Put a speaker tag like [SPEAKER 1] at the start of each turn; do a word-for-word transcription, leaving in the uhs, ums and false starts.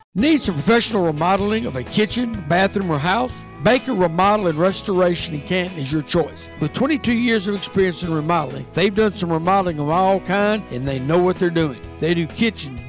[SPEAKER 1] Need some professional remodeling of a kitchen, bathroom, or house? Baker Remodel and Restoration in Canton is your choice. With twenty-two years of experience in remodeling, they've done some remodeling of all kind, and they know what they're doing. They do kitchen,